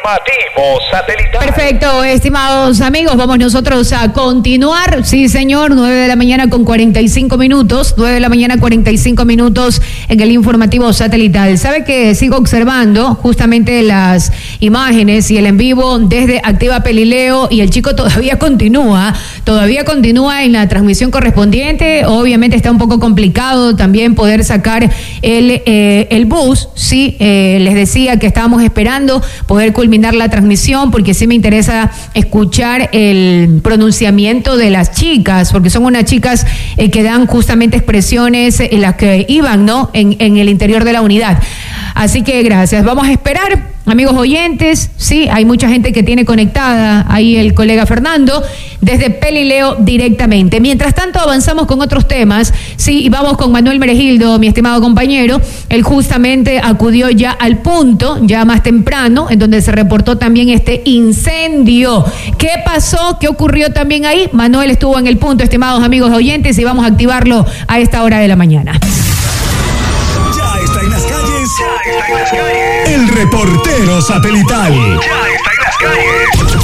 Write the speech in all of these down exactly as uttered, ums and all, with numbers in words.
Informativo satelital. Perfecto, estimados amigos, vamos nosotros a continuar. Sí, señor, nueve de la mañana con cuarenta y cinco minutos, nueve de la mañana cuarenta y cinco minutos en el informativo satelital. Sabe que sigo observando justamente las imágenes y el en vivo desde Activa Pelileo y el chico todavía continúa, todavía continúa en la transmisión correspondiente. Obviamente está un poco complicado también poder sacar el, eh, el bus. Sí, eh, les decía que estábamos esperando poder culminar la transmisión porque sí me interesa escuchar el pronunciamiento de las chicas, porque son unas chicas eh, que dan justamente expresiones en las que iban, ¿no? En, en el interior de la unidad. Así que gracias. Vamos a esperar, amigos oyentes. Sí, hay mucha gente que tiene conectada ahí el colega Fernando desde Pelileo directamente. Mientras tanto avanzamos con otros temas. Sí, y vamos con Manuel Meregildo, mi estimado compañero. Él justamente acudió ya al punto, ya más temprano, en donde se reportó también este incendio. ¿Qué pasó? ¿Qué ocurrió también ahí? Manuel estuvo en el punto, estimados amigos oyentes, y vamos a activarlo a esta hora de la mañana. Ya está en las calles. Ya está en las calles. El reportero satelital. Ya está en las calles.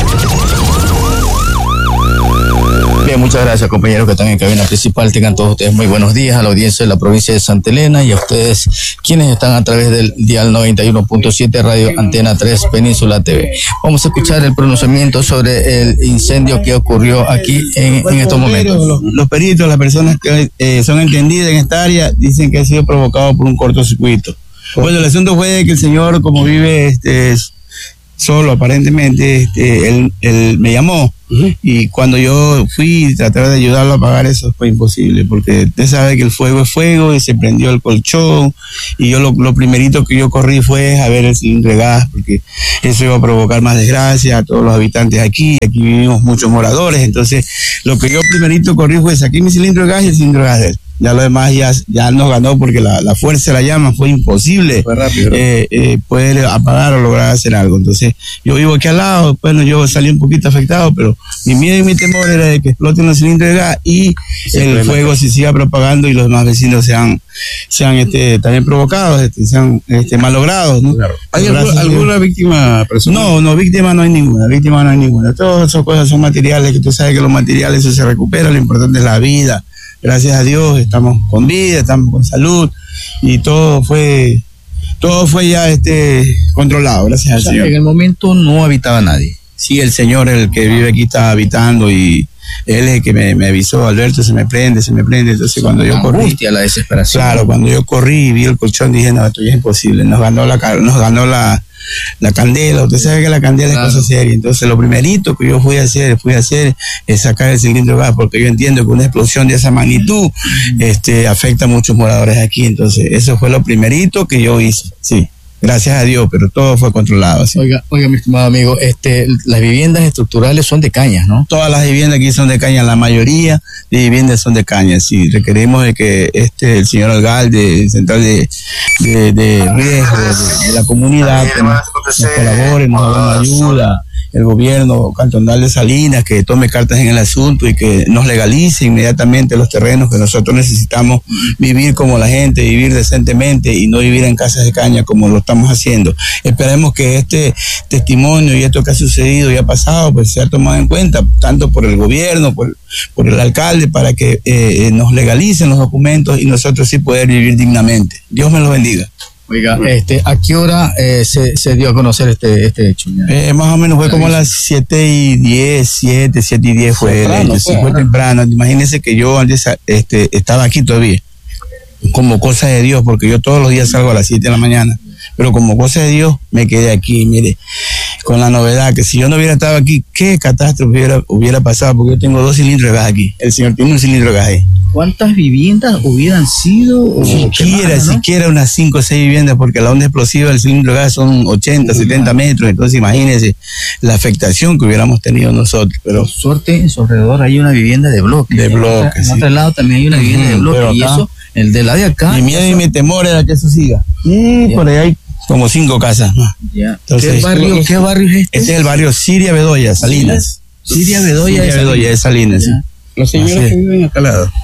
Bien, muchas gracias, compañeros que están en cabina principal. Tengan todos ustedes muy buenos días a la audiencia de la provincia de Santa Elena y a ustedes quienes están a través del dial noventa y uno punto siete Radio Antena tres Península T V. Vamos a escuchar el pronunciamiento sobre el incendio que ocurrió aquí en, en estos momentos. Los, los peritos, las personas que eh, son entendidas en esta área, dicen que ha sido provocado por un cortocircuito. Bueno, el asunto fue de que el señor, como vive este, solo aparentemente, este, él, él me llamó. Uh-huh. Y cuando yo fui y traté de ayudarlo a apagar eso fue imposible, porque usted sabe que el fuego es fuego y se prendió el colchón y yo lo, lo primerito que yo corrí fue a ver el cilindro de gas, porque eso iba a provocar más desgracia a todos los habitantes aquí, aquí vivimos muchos moradores, entonces lo que yo primerito corrí fue saqué mi cilindro de gas y el cilindro de gas de él. Ya lo demás ya, ya nos ganó porque la, la fuerza de la llama fue imposible fue rápido, ¿no? eh, eh, poder apagar o lograr hacer algo. Entonces yo vivo aquí al lado, bueno, yo salí un poquito afectado, pero mi miedo y mi temor era de que exploten los cilindros de gas y sí, el fuego se siga propagando y los demás vecinos sean, sean este, también provocados, este, sean este, malogrados, ¿no? Claro. ¿Hay alguna, alguna víctima personal? No, no, víctima no hay ninguna, víctima no hay ninguna. Todas esas cosas son materiales, que tú sabes que los materiales eso se recupera, lo importante es la vida. Gracias a Dios estamos con vida, estamos con salud y todo fue todo fue ya este controlado, gracias al o sea, Señor. En el momento no habitaba nadie. Sí, el señor, el que vive aquí, está habitando y él es el que me, me avisó, Alberto, se me prende, se me prende. Entonces cuando yo corrí, angustia, la desesperación. Claro, cuando yo corrí y vi el colchón dije, no, esto ya es imposible, nos ganó la nos ganó la la candela, usted sabe que la candela claro. es cosa seria, entonces lo primerito que yo fui a hacer, fui a hacer es sacar el cilindro de gas, porque yo entiendo que una explosión de esa magnitud mm. este, afecta a muchos moradores aquí, entonces eso fue lo primerito que yo hice, sí. Gracias a Dios, pero todo fue controlado. ¿Sí? Oiga, oiga, mi estimado amigo, este, las viviendas estructurales son de cañas, ¿no? Todas las viviendas aquí son de cañas, la mayoría de viviendas son de cañas. Sí, requerimos de que este, el señor alcalde, el central de, de, de riesgo de, de la comunidad, que nos, nos colabore, nos haga una ayuda. El gobierno cantonal de Salinas que tome cartas en el asunto y que nos legalice inmediatamente los terrenos que nosotros necesitamos vivir como la gente, vivir decentemente y no vivir en casas de caña como lo estamos haciendo. Esperemos que este testimonio y esto que ha sucedido y ha pasado pues sea tomado en cuenta tanto por el gobierno, por, por el alcalde, para que eh, nos legalicen los documentos y nosotros sí poder vivir dignamente. Dios me los bendiga. Oiga, este, ¿a qué hora eh, se, se dio a conocer este, este hecho? Eh, más o menos fue como a las siete y diez, siete, siete y diez fue el hecho, sí, fue temprano. Imagínense que yo antes este, estaba aquí todavía, como cosa de Dios, porque yo todos los días salgo a las siete de la mañana, pero como cosa de Dios me quedé aquí, mire, con la novedad que si yo no hubiera estado aquí, qué catástrofe hubiera, hubiera pasado, porque yo tengo dos cilindros de gas aquí, el señor tiene un cilindro de gas ahí. ¿Cuántas viviendas hubieran sido? Siquiera, ¿no? siquiera unas cinco o seis viviendas, porque la onda explosiva del cilindro de gas son ochenta, setenta metros, entonces imagínense la afectación que hubiéramos tenido nosotros. Pero por suerte, en su alrededor hay una vivienda de bloque. De bloque, En, sí. en otro lado también hay una vivienda de bloque, y eso, el de la de acá. Mi miedo y mi temor era que eso siga. Y por ahí hay como cinco casas más. Ya. Entonces, ¿Qué barrio, ¿Qué barrio es este? Este es el barrio Siria Bedoya, Salinas. Siria Bedoya, Siria Bedoya de Salinas. Sí. Los señores que viven acá al lado.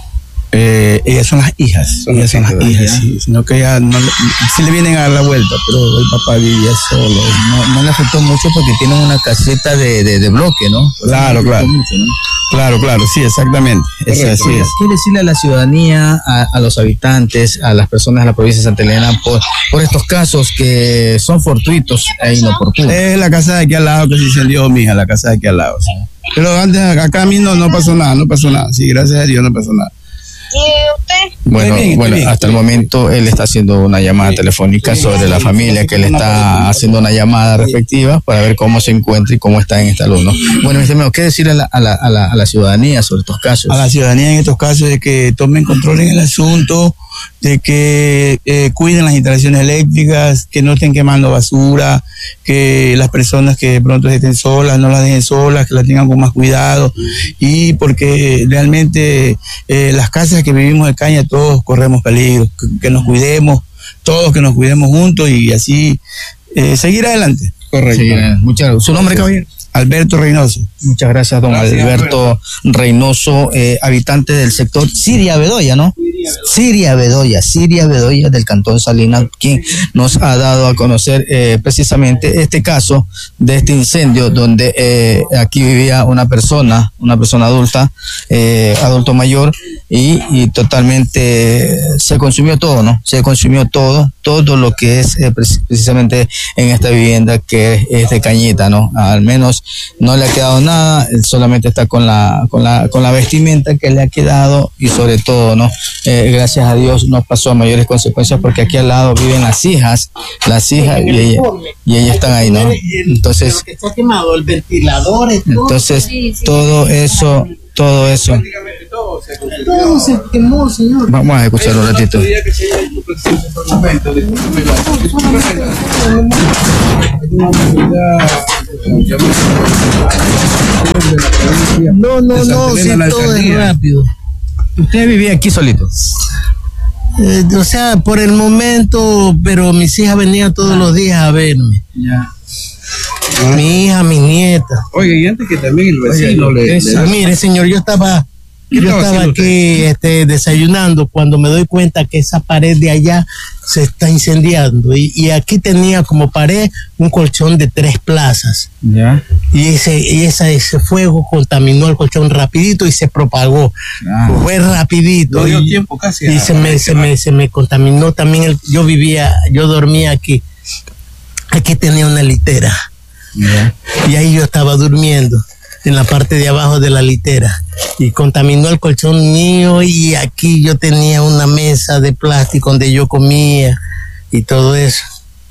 Eh, ellas son las hijas, Son ellas las son las hijas, hijas, ya. sí, sino que ya no, sí le vienen a dar la vuelta, pero el papá vivía solo. No, no le afectó mucho porque tienen una caseta de, de, de bloque, ¿no? Claro, claro. Mucho, ¿no? Claro, claro, sí, exactamente. Es Correcto. así es. ¿Qué decirle a la ciudadanía, a, a los habitantes, a las personas de la provincia de Santa Elena por, por estos casos que son fortuitos e inoportunos? Es la casa de aquí al lado que se incendió, mija, la casa de aquí al lado. Sí. Pero antes, acá a mí no, no pasó nada, no pasó nada. Sí, gracias a Dios no pasó nada. ¿Y usted? Bueno, Muy bien, bueno, muy bien. hasta el momento él está haciendo una llamada telefónica sobre la familia, que le está haciendo una llamada respectiva para ver cómo se encuentra y cómo está en este alumno. Bueno, mi estimado, ¿qué decir a la, a la, a la, a la ciudadanía sobre estos casos? A la ciudadanía en estos casos de que tomen control en el asunto, de que eh, cuiden las instalaciones eléctricas, que no estén quemando basura, que las personas que de pronto estén solas no las dejen solas, que las tengan con más cuidado, y porque realmente eh, las casas que vivimos de caña todos corremos peligro, que, que nos cuidemos, todos que nos cuidemos juntos y así eh, seguir adelante. Correcto. Sí, eh, muchas gracias. ¿Su nombre, caballero? Alberto Reynoso. Muchas gracias, don Gracias, Alberto Reynoso, eh, habitante del sector Siria Bedoya, ¿no? Siria Bedoya, Siria Bedoya del Cantón Salinas, quien nos ha dado a conocer eh, precisamente este caso de este incendio donde eh, aquí vivía una persona, una persona adulta, eh, adulto mayor, y, y totalmente se consumió todo, ¿no? Se consumió todo, todo lo que es eh, pre- precisamente en esta vivienda que es de cañita, ¿no? Al menos no le ha quedado nada, él solamente está con la, con la, con la vestimenta que le ha quedado y sobre todo, ¿no? Eh, gracias a Dios no pasó a mayores consecuencias porque aquí al lado viven las hijas, las hijas y ella, y ellas están ahí, ¿no? Entonces, Lo que está quemado, el ventilador, es todo, entonces todo eso, todo eso, todo se quemó, señor. vamos a escuchar un ratito. No, no, no, sí, todo es rápido. Usted vivía aquí solito. Eh, o sea, por el momento, pero mis hijas venían todos los días a verme. Mi hija, mi nieta. Oye, y antes que también el vecino Oye, le, esa- le- Mire, señor, yo estaba, ¿Qué yo estaba estaba haciendo aquí este, desayunando cuando me doy cuenta que esa pared de allá se está incendiando. Y, y aquí tenía como pared un colchón de tres plazas. Ya. Y ese, y esa, ese fuego contaminó el colchón rapidito y se propagó. Claro. Fue rapidito. no dio y, tiempo casi y a- se me, se me, se me contaminó también el, yo vivía, yo dormía aquí. Aquí tenía una litera. Ya. Y ahí yo estaba durmiendo en la parte de abajo de la litera y contaminó el colchón mío y aquí yo tenía una mesa de plástico donde yo comía y todo eso.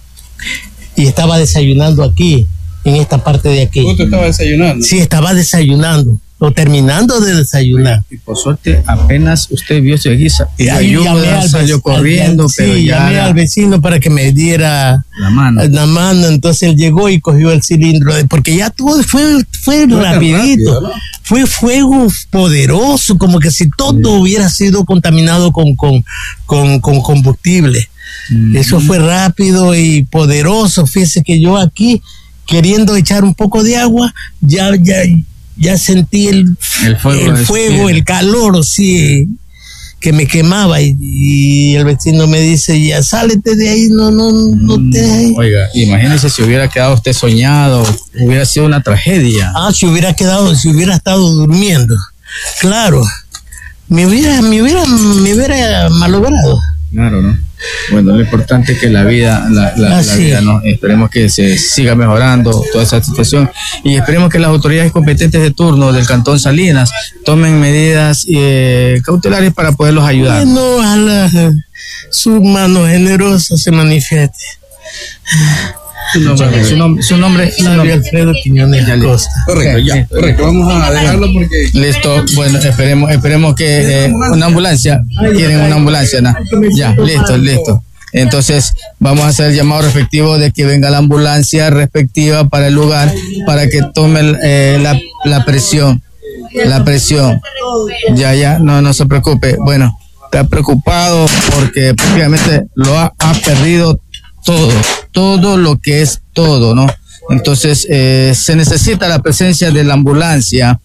Y estaba desayunando aquí, en esta parte de aquí. ¿Vos te estabas desayunando? Sí, estaba desayunando o terminando de desayunar. Y por suerte apenas usted vio su guisa y Y ahí llamé ayuda, al salió vec- corriendo, al- pero sí, ya llamé la, al vecino para que me diera la mano. la mano, entonces él llegó y cogió el cilindro, de- porque ya todo fue, fue tan rapidito, rápido, ¿no? fue fuego poderoso, como que si todo hubiera sido contaminado con, con, con, con combustible. Mm. Eso fue rápido y poderoso. Fíjese que yo aquí, queriendo echar un poco de agua, ya, ya, ya sentí el, El fuego el, de su fuego, piel. el calor, sí, que me quemaba. Y, y el vecino me dice, ya sálete de ahí, no, no, no te... Oiga, imagínese si hubiera quedado usted soñado, hubiera sido una tragedia. Ah, si hubiera quedado, si hubiera estado durmiendo. Claro. Me hubiera, me hubiera, me hubiera malogrado. Claro, ¿no? Bueno, lo importante es que la vida, la, la, Ah, la sí. vida, ¿no? Esperemos que se siga mejorando toda esa situación y esperemos que las autoridades competentes de turno del Cantón Salinas tomen medidas eh, cautelares para poderlos ayudar. Bueno, ojalá su mano generosa se manifieste. Su nombre, su nombre, su nombre, su Flavio nombre. Alfredo Quiñones Ya, listo. Acosta. Correcto, ya, Sí. correcto. Vamos a dejarlo porque Listo, bueno, esperemos, esperemos que eh, una ambulancia, quieren una ambulancia, ¿no? Ya, listo, listo. Entonces, vamos a hacer el llamado respectivo de que venga la ambulancia respectiva para el lugar, para que tome eh, la, la presión, la presión. Ya, ya, no, no se preocupe. Bueno, está preocupado porque prácticamente lo ha, ha perdido todo, todo lo que es todo, ¿no? Entonces, eh, se necesita la presencia de la ambulancia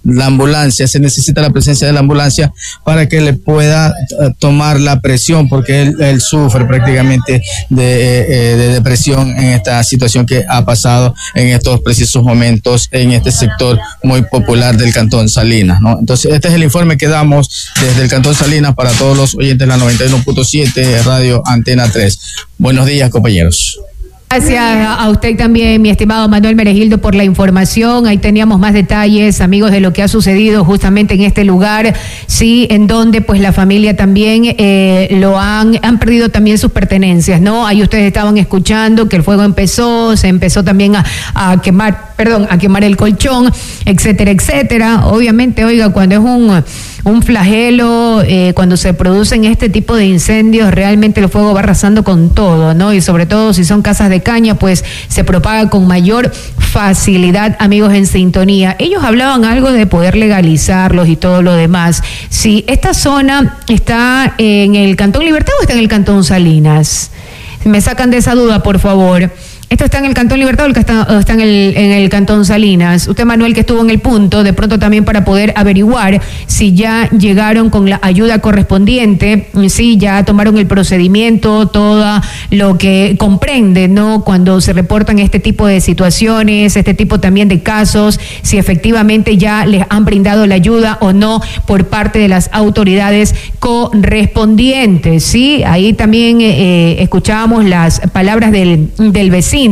la ambulancia, se necesita la presencia de la ambulancia para que le pueda uh, tomar la presión, porque él, él sufre prácticamente de, eh, de depresión en esta situación que ha pasado en estos precisos momentos en este sector muy popular del Cantón Salinas, ¿no? Entonces, este es el informe que damos desde el Cantón Salinas para todos los oyentes de la noventa y uno punto siete Radio Antena tres. Buenos días, compañeros. Gracias a usted también, mi estimado Manuel Meregildo, por la información. Ahí teníamos más detalles, amigos, de lo que ha sucedido justamente en este lugar, sí, en donde pues la familia también eh, lo han, han perdido también sus pertenencias, ¿no? Ahí ustedes estaban escuchando que el fuego empezó, se empezó también a, a quemar, perdón, a quemar el colchón, etcétera, etcétera. Obviamente, oiga, cuando es un... un flagelo, eh, cuando se producen este tipo de incendios, realmente el fuego va arrasando con todo, ¿no? Y sobre todo si son casas de caña, pues se propaga con mayor facilidad, amigos en sintonía. Ellos hablaban algo de poder legalizarlos y todo lo demás. Si esta zona está en el Cantón Libertad o está en el Cantón Salinas, me sacan de esa duda, por favor. ¿Esto está en el Cantón Libertad o está, o está en, el, en el Cantón Salinas? Usted, Manuel, que estuvo en el punto, de pronto también para poder averiguar si ya llegaron con la ayuda correspondiente, si ya tomaron el procedimiento, todo lo que comprende, ¿no? Cuando se reportan este tipo de situaciones, este tipo también de casos, si efectivamente ya les han brindado la ayuda o no por parte de las autoridades correspondientes, ¿sí? Ahí también eh, escuchábamos las palabras del, del vecino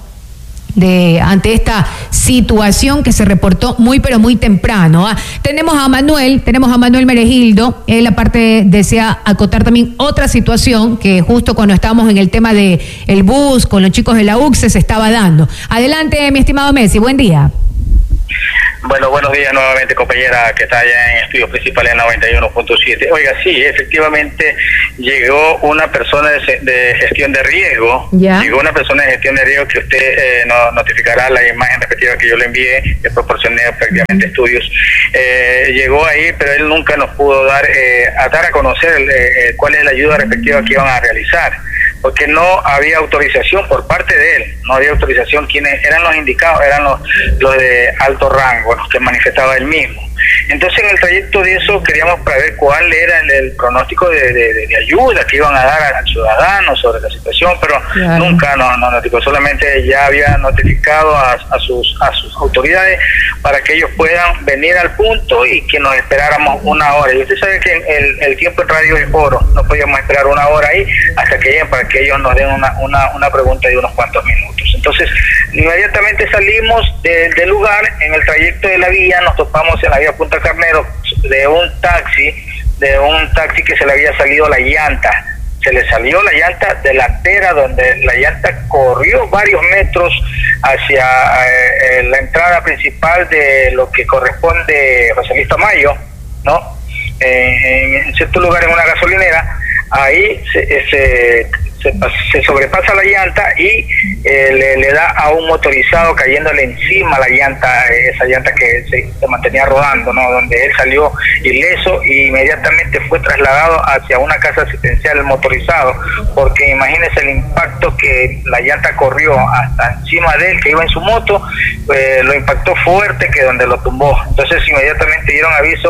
de ante esta situación que se reportó muy pero muy temprano. ¿ah? Tenemos a Manuel, tenemos a Manuel Meregildo. Él aparte desea acotar también otra situación que justo cuando estábamos en el tema de el bus con los chicos de la U C S se estaba dando. Adelante, mi estimado Messi, buen día. Bueno, buenos días nuevamente, compañera que está allá en estudios principales en noventa y uno punto siete. Oiga, sí, efectivamente llegó una persona de, de gestión de riesgo. ¿Ya? Llegó una persona de gestión de riesgo que usted eh, nos notificará la imagen respectiva que yo le envié, le proporcioné prácticamente estudios. Eh, llegó ahí, pero él nunca nos pudo dar eh, a dar a conocer eh, cuál es la ayuda respectiva que iban a realizar, porque no había autorización por parte de él, no había autorización. Quienes eran los indicados eran los, los de alto rango, los que manifestaba él mismo. Entonces, en el trayecto de eso queríamos para ver cuál era el, el pronóstico de, de, de ayuda que iban a dar al ciudadano sobre la situación, pero claro, nunca nos no notificó, solamente ya había notificado a, a sus a sus autoridades para que ellos puedan venir al punto y que nos esperáramos una hora. Y usted sabe que el, el tiempo en radio es oro, no podíamos esperar una hora ahí hasta que lleguen para que ellos nos den una, una, una pregunta de unos cuantos minutos. Entonces, inmediatamente salimos de, del lugar. En el trayecto de la vía nos topamos en la vía Punta Carnero de un taxi, de un taxi que se le había salido la llanta. Se le salió la llanta delantera, donde la llanta corrió varios metros hacia eh, la entrada principal de lo que corresponde José Luis Tamayo, ¿no? Eh, en cierto lugar, en una gasolinera, ahí se, se, se, se sobrepasa la llanta y eh, le, le da a un motorizado cayéndole encima la llanta, esa llanta que se, se mantenía rodando, ¿no? Donde él salió ileso y inmediatamente fue trasladado hacia una casa asistencial motorizado, porque imagínese el impacto que la llanta corrió hasta encima de él, que iba en su moto, eh, lo impactó fuerte que donde lo tumbó. Entonces inmediatamente dieron aviso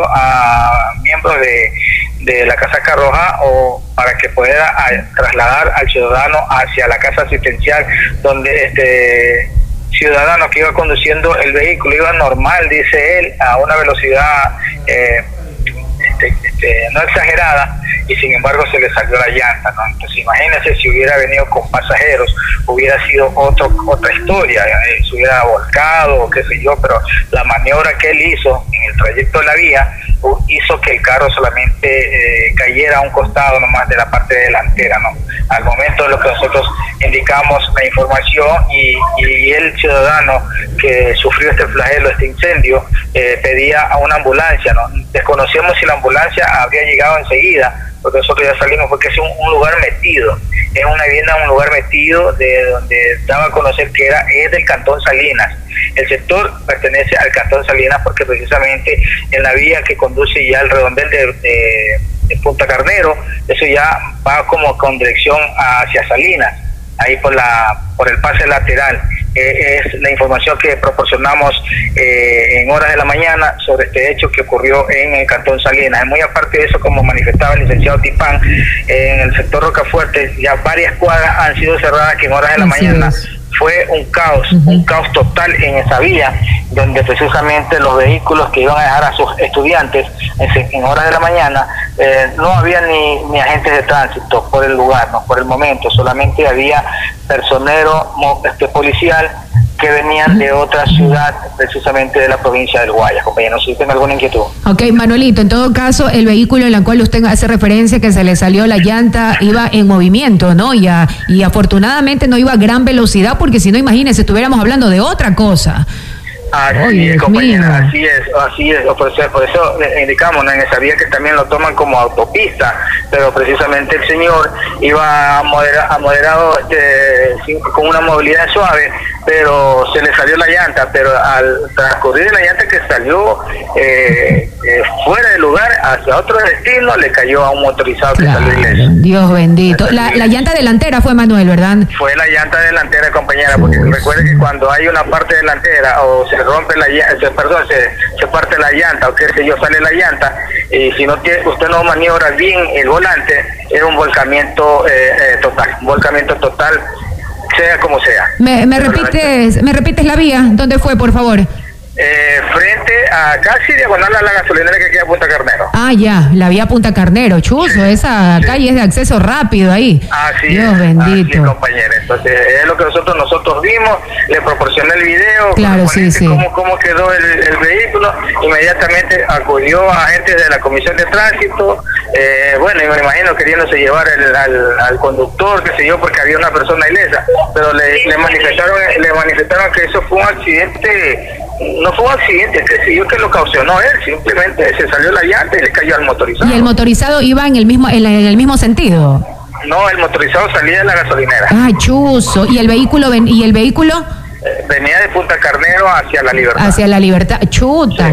a miembros de, de la Casaca Roja o para que pueda a, trasladar al ciudadano hacia la casa asistencial, donde este ciudadano que iba conduciendo el vehículo iba normal, dice él, a una velocidad eh, este, este, no exagerada, y sin embargo se le salió la llanta, ¿no? Entonces imagínense si hubiera venido con pasajeros, hubiera sido otro, otra historia, eh, se hubiera volcado o qué sé yo, pero la maniobra que él hizo en el trayecto de la vía hizo que el carro solamente eh, cayera a un costado nomás de la parte delantera, ¿no? Al momento de lo que nosotros indicamos la información y, y el ciudadano que sufrió este flagelo, este incendio, eh, pedía a una ambulancia, ¿no? Desconocemos si la ambulancia habría llegado enseguida, porque nosotros ya salimos, porque es un, un lugar metido, es una vivienda, un lugar metido de donde daba a conocer que era es del Cantón Salinas. El sector pertenece al Cantón Salinas porque precisamente en la vía que conduce ya al redondel de, de, de Punta Carnero, eso ya va como con dirección hacia Salinas, ahí por la por el pase lateral. eh, es la información que proporcionamos eh, en horas de la mañana sobre este hecho que ocurrió en el Cantón Salinas. Muy aparte de eso, como manifestaba el licenciado Tipán, eh, en el sector Rocafuerte ya varias cuadras han sido cerradas, que en horas de la Así mañana es. fue un caos, uh-huh. un caos total en esa vía, donde precisamente los vehículos que iban a dejar a sus estudiantes en, en horas de la mañana, eh, no había ni, ni agentes de tránsito por el lugar, no, por el momento, solamente había personero este, policial que venían de otra ciudad, precisamente de la provincia del Guayas. Compañeros, si tienen alguna inquietud. Ok, Manuelito, en todo caso, el vehículo en el cual usted hace referencia que se le salió la llanta iba en movimiento, ¿no? Y, a, y afortunadamente no iba a gran velocidad, porque si no, imagínense, estuviéramos hablando de otra cosa. Así Oye, es, compañera, mío. así es, así es, por eso, por eso indicamos, ¿no? En esa vía que también lo toman como autopista, pero precisamente el señor iba a, modera, a moderado este, con una movilidad suave, pero se le salió la llanta, pero al transcurrir la llanta que salió eh, eh, fuera del lugar hacia otro destino, le cayó a un motorizado que Claro, salió ileso. Dios bendito. La, la llanta delantera fue Manuel, ¿verdad? Fue la llanta delantera, compañera, porque Uf. recuerde que cuando hay una parte delantera o se rompe la llanta, perdón, se, se parte la llanta o qué sé yo, sale la llanta, y si no tiene, usted no maniobra bien el volante, es un volcamiento eh, eh, total, un volcamiento total, sea como sea. ¿Me, me repites me repites la vía? ¿Dónde fue, por favor? Eh, frente a casi diagonal a la gasolinera que queda Punta Carnero. Ah, ya, la vía Punta Carnero, chuzo, Sí, esa sí. calle es de acceso rápido ahí. Así Dios es, bendito. así es, compañera. Entonces, es lo que nosotros nosotros vimos, le proporcioné el video, Claro, sí, sí. Cómo, cómo quedó el, el vehículo, inmediatamente acudió a agentes de la Comisión de Tránsito, eh, bueno, y me imagino queriéndose llevar el, al, al conductor, qué sé yo, porque había una persona ilesa, pero le, le manifestaron le manifestaron que eso fue un accidente. No fue un accidente, que sé yo, que lo causó él, simplemente se salió la llanta y le cayó al motorizado. ¿Y el motorizado iba en el mismo en, la- en el mismo sentido? No, el motorizado salía de la gasolinera. Ah, chuzo. ¿Y el vehículo ven- y el vehículo Eh, venía de Punta Carnero hacia La Libertad. hacia La Libertad? Chuta.